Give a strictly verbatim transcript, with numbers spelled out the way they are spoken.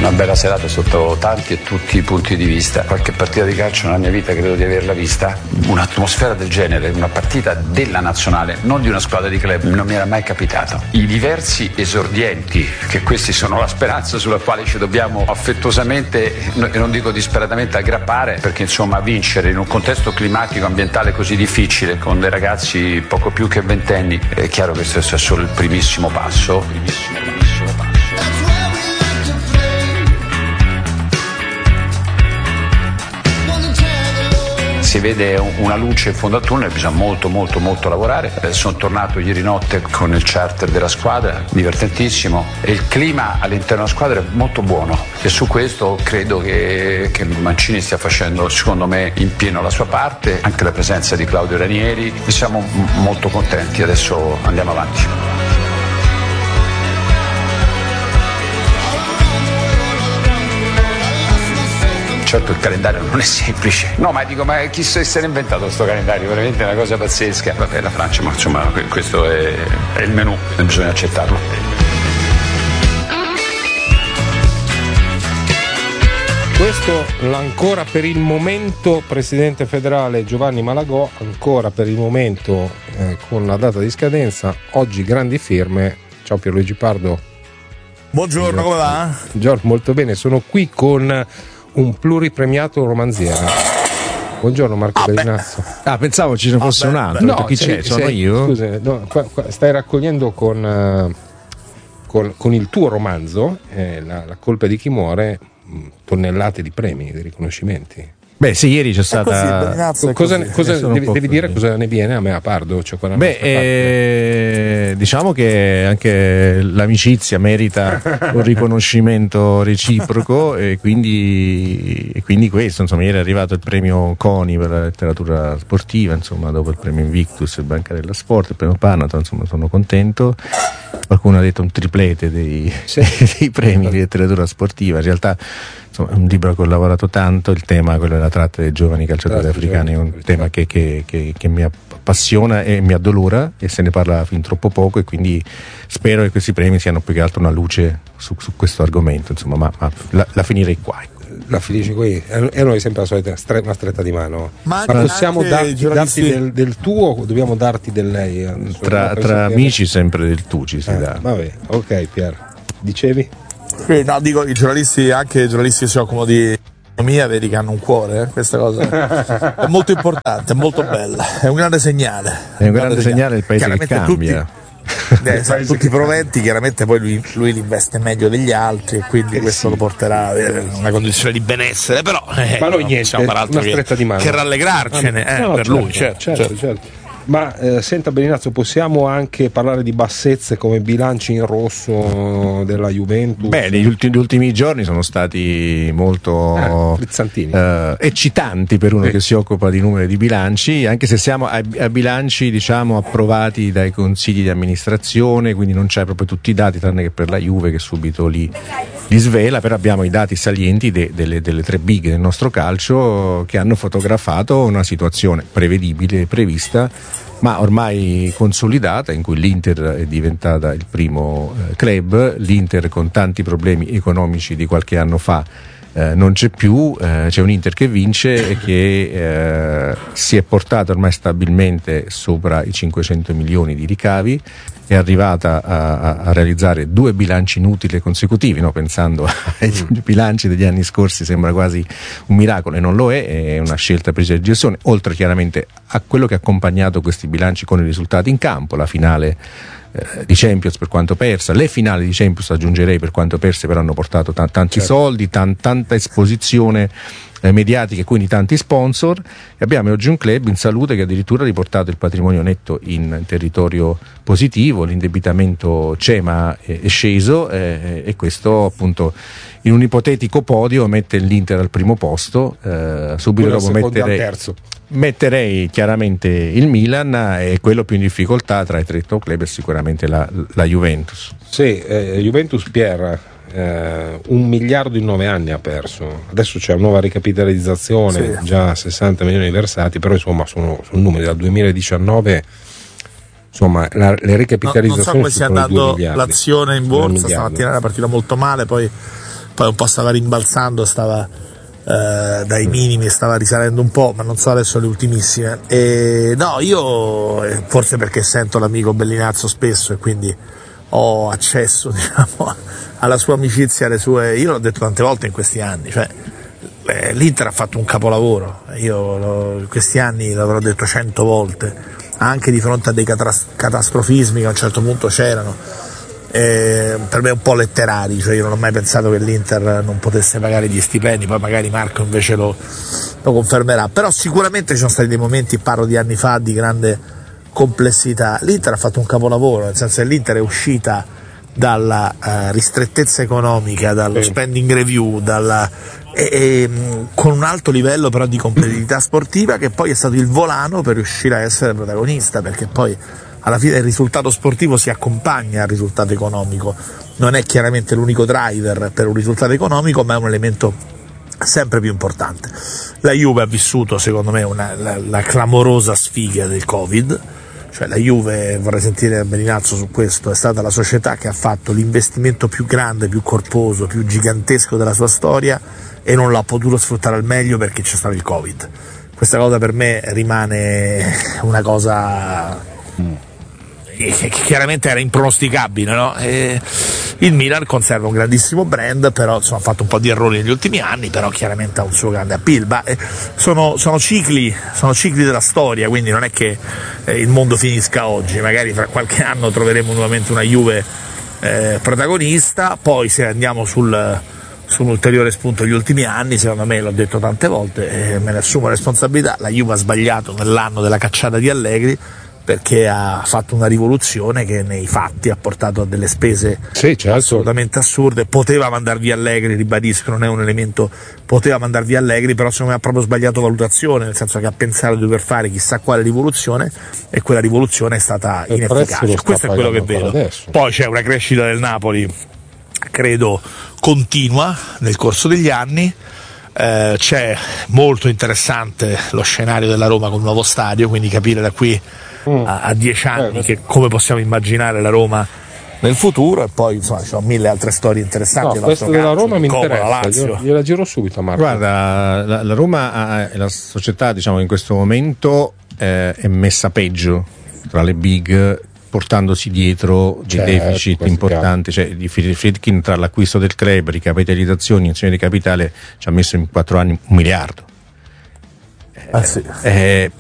Una bella serata sotto tanti e tutti i punti di vista. Qualche partita di calcio nella mia vita credo di averla vista. Un'atmosfera del genere, una partita della nazionale, non di una squadra di club, non mi era mai capitato. I diversi esordienti, che questi sono la speranza sulla quale ci dobbiamo affettuosamente, e non dico disperatamente, aggrappare, perché insomma vincere in un contesto climatico ambientale così difficile con dei ragazzi poco più che ventenni, è chiaro che questo è solo il primissimo passo. Primissimo, primissimo passo. Si vede una luce in fondo al tunnel, bisogna molto molto molto lavorare. Eh, sono tornato ieri notte con il charter della squadra, divertentissimo, e il clima all'interno della squadra è molto buono, e su questo credo che, che Mancini stia facendo, secondo me, in pieno la sua parte, anche la presenza di Claudio Ranieri, e siamo m- molto contenti. Adesso andiamo avanti. Certo il calendario non è semplice, no, ma dico, ma chi se l'è inventato questo calendario? Veramente è una cosa pazzesca. Vabbè, la Francia, ma insomma questo è, è il menù e bisogna accettarlo. Questo l'ancora per il momento presidente federale Giovanni Malagò, ancora per il momento eh, con la data di scadenza. Oggi grandi firme. Ciao Pierluigi Pardo. Buongiorno, come va? Giorgio, molto bene, sono qui con un pluripremiato romanziere. Buongiorno Marco ah, Bellinazzo. Ah, pensavo ci ne fosse ah, un altro. No, chi sei, c'è? Sono sei, io? Scusa, no, qua, qua stai raccogliendo con, uh, con, con il tuo romanzo, eh, la, la colpa di chi muore, tonnellate di premi, di riconoscimenti. Beh, sì, ieri c'è stata. Così, cosa, cosa devi, devi dire cosa ne viene a me a Pardo? Cioè, Beh, eh, diciamo che anche l'amicizia merita un riconoscimento reciproco, e quindi, e quindi questo, insomma, ieri è arrivato il premio CONI per la letteratura sportiva, insomma, dopo il premio Invictus, il Bancarella Sport, il premio Panato, insomma, sono contento. Qualcuno ha detto un triplete dei, sì. dei premi di letteratura sportiva. In realtà, insomma, è un libro a cui ho lavorato tanto. Il tema, quello della tratta dei giovani calciatori Tratta africani, è un tema che, che, che, che mi appassiona e mi addolora, e se ne parla fin troppo poco, e quindi spero che questi premi siano più che altro una luce su, su questo argomento, insomma, ma, ma la, la finirei qua. La finisci qui, e noi sempre la solita stre- una stretta di mano. Ma, ma possiamo darti, giornalisti... darti del, del tuo, o dobbiamo darti del lei? Tra, tra amici sempre del tu ci si eh, dà. Vabbè, ok Pier, dicevi? Sì, no, dico, i giornalisti, anche i giornalisti che si occupano di economia, vedi che hanno un cuore, eh? Questa cosa è molto importante, è molto bella, è un grande segnale. È un grande, grande segnale, il paese che cambia. Tutti, eh, tutti i proventi, chiaramente poi lui, lui li investe meglio degli altri, e quindi eh questo sì. lo porterà ad avere una condizione di benessere, però eh, ma noi niente, una stretta di mano che rallegrarcene ah, no, eh, no, per certo, lui, certo, certo, certo. certo. Ma eh, senta Bellinazzo, possiamo anche parlare di bassezze come bilanci in rosso della Juventus? Beh, gli ultimi, gli ultimi giorni sono stati molto eh, eh, eccitanti per uno sì. che si occupa di numeri di bilanci, anche se siamo a, a bilanci, diciamo, approvati dai consigli di amministrazione, quindi non c'è proprio tutti i dati, tranne che per la Juve, che subito li, li svela, però abbiamo i dati salienti de, delle, delle tre big del nostro calcio, che hanno fotografato una situazione prevedibile, prevista, ma ormai consolidata, in cui l'Inter è diventata il primo eh, club. L'Inter, con tanti problemi economici di qualche anno fa, eh, non c'è più, eh, c'è un Inter che vince e che eh, si è portato ormai stabilmente sopra i cinquecento milioni di ricavi, è arrivata a, a realizzare due bilanci inutili consecutivi, no? Pensando ai bilanci degli anni scorsi sembra quasi un miracolo, e non lo è, è una scelta presa di gestione, oltre chiaramente a quello che ha accompagnato questi bilanci con i risultati in campo, la finale eh, di Champions per quanto persa, le finali di Champions aggiungerei per quanto perse, però hanno portato t- tanti certo. soldi, tan- tanta esposizione eh, mediatiche, quindi tanti sponsor, e abbiamo oggi un club in salute che addirittura ha riportato il patrimonio netto in territorio positivo, l'indebitamento c'è ma è, è sceso, eh, e questo appunto in un ipotetico podio mette l'Inter al primo posto, eh, subito dopo metterei, metterei chiaramente il Milan, e quello più in difficoltà tra i tre top club è sicuramente la, la Juventus. Sì, eh, Juventus Pier, eh, un miliardo in nove anni ha perso, adesso c'è una nuova ricapitalizzazione, sì. già sessanta milioni versati, però insomma sono, sono numeri dal duemiladiciannove. Insomma, la, le ricapitalizzazioni, no, non so come sia andato l'azione in borsa stamattina, è una partita molto male, poi poi un po' stava rimbalzando, stava eh, dai minimi, stava risalendo un po', ma non so adesso le ultimissime. E no, io forse perché sento l'amico Bellinazzo spesso e quindi ho accesso, diciamo, alla sua amicizia, alle sue. Io l'ho detto tante volte in questi anni, cioè eh, l'Inter ha fatto un capolavoro, io lo, in questi anni l'avrò detto cento volte, anche di fronte a dei catast- catastrofismi che a un certo punto c'erano, eh, per me un po' letterari, cioè io non ho mai pensato che l'Inter non potesse pagare gli stipendi, poi magari Marco invece lo, lo confermerà, però sicuramente ci sono stati dei momenti, parlo di anni fa, di grande complessità. L'Inter ha fatto un capolavoro, nel senso che l'Inter è uscita dalla uh, ristrettezza economica, dallo sì. spending review, dalla, e, e, con un alto livello però di competitività sportiva, che poi è stato il volano per riuscire a essere protagonista, perché poi alla fine il risultato sportivo si accompagna al risultato economico, non è chiaramente l'unico driver per un risultato economico, ma è un elemento sempre più importante. La Juve ha vissuto, secondo me, una, la, la clamorosa sfiga del Covid. Cioè la Juve, vorrei sentire Bellinazzo su questo, è stata la società che ha fatto l'investimento più grande, più corposo, più gigantesco della sua storia e non l'ha potuto sfruttare al meglio perché c'è stato il Covid. Questa cosa per me rimane una cosa che chiaramente era impronosticabile, no? E il Milan conserva un grandissimo brand, però insomma, ha fatto un po' di errori negli ultimi anni, però chiaramente ha un suo grande appeal. Ma, eh, sono, sono cicli, sono cicli della storia, quindi non è che eh, il mondo finisca oggi, magari fra qualche anno troveremo nuovamente una Juve eh, protagonista. Poi se andiamo sul, su un ulteriore spunto degli ultimi anni, secondo me, l'ho detto tante volte, eh, me ne assumo responsabilità, la Juve ha sbagliato nell'anno della cacciata di Allegri, perché ha fatto una rivoluzione che nei fatti ha portato a delle spese sì, certo. assolutamente assurde. Poteva mandar via Allegri, ribadisco, non è un elemento, poteva mandar via Allegri, però secondo me ha proprio sbagliato valutazione, nel senso che ha pensato di dover fare chissà quale rivoluzione e quella rivoluzione è stata il inefficace. Questo è quello che vedo. Adesso. Poi c'è una crescita del Napoli, credo continua nel corso degli anni. Eh, c'è molto interessante lo scenario della Roma con un nuovo stadio, quindi capire da qui a, a dieci anni che, come possiamo immaginare la Roma nel futuro, e poi insomma ci sono mille altre storie interessanti. No, questo della calcio, Roma mi Como, interessa, gliela, gliela giro subito, Marco. Guarda, la, la Roma è la società, diciamo, in questo momento eh, è messa peggio tra le big, portandosi dietro dei certo, deficit importanti, cioè di Friedkin, tra l'acquisto del club, ricapitalizzazioni, insieme di capitale, ci ha messo in quattro anni un miliardo. Ah, sì. eh,